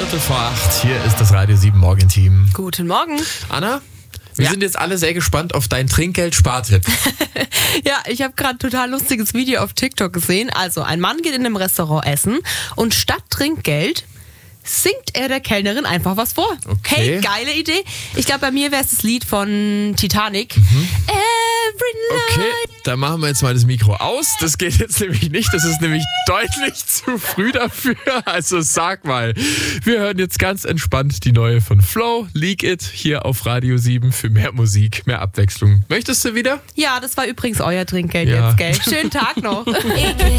7:15. Hier ist das Radio 7 Morgenteam. Guten Morgen. Anna, wir sind jetzt alle sehr gespannt auf deinen Trinkgeld-Spartipp. Ja, ich habe gerade ein total lustiges Video auf TikTok gesehen. Also, ein Mann geht in einem Restaurant essen und statt Trinkgeld singt er der Kellnerin einfach was vor. Okay. Hey, geile Idee. Ich glaube, bei mir wäre es das Lied von Titanic. Every night. Okay, dann machen wir jetzt mal das Mikro aus. Das geht jetzt nämlich nicht. Das ist nämlich deutlich zu früh dafür. Also sag mal, wir hören jetzt ganz entspannt die neue von Flow, Leak It, hier auf Radio 7 für mehr Musik, mehr Abwechslung. Möchtest du wieder? Ja, das war übrigens euer Trinkgeld Ja. jetzt, gell? Schönen Tag noch.